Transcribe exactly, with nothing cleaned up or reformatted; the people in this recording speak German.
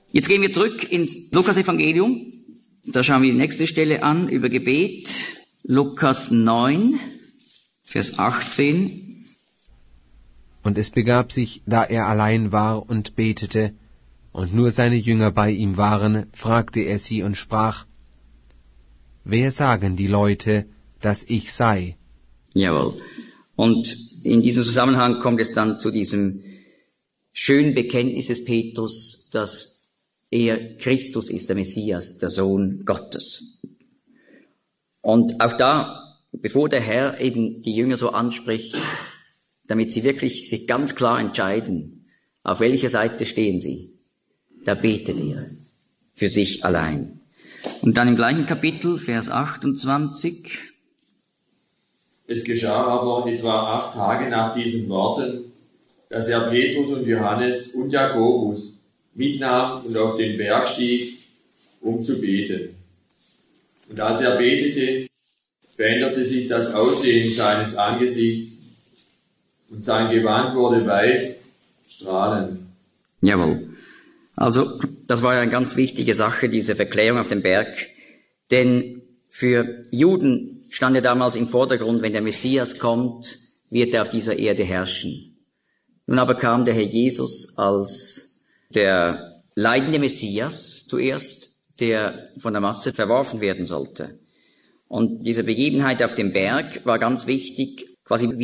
Jetzt gehen wir zurück ins Lukas-Evangelium. Da schauen wir die nächste Stelle an über Gebet. Lukas neun, Vers achtzehn. Und es begab sich, da er allein war und betete, und nur seine Jünger bei ihm waren, fragte er sie und sprach: Wer sagen die Leute, dass ich sei? Jawohl. Und in diesem Zusammenhang kommt es dann zu diesem schönen Bekenntnis des Petrus, dass er Christus ist, der Messias, der Sohn Gottes. Und auch da, bevor der Herr eben die Jünger so anspricht, damit sie wirklich sich ganz klar entscheiden, auf welcher Seite stehen sie, da betet er für sich allein. Und dann im gleichen Kapitel, Vers achtundzwanzig. Es geschah aber etwa acht Tage nach diesen Worten, dass er Petrus und Johannes und Jakobus mitnahm und auf den Berg stieg, um zu beten. Und als er betete, veränderte sich das Aussehen seines Angesichts und sein Gewand wurde weiß, strahlend. Jawohl. Also, das war ja eine ganz wichtige Sache, diese Verklärung auf dem Berg. Denn für Juden stand ja damals im Vordergrund, wenn der Messias kommt, wird er auf dieser Erde herrschen. Nun aber kam der Herr Jesus als der leidende Messias zuerst, der von der Masse verworfen werden sollte. Und diese Begebenheit auf dem Berg war ganz wichtig, quasi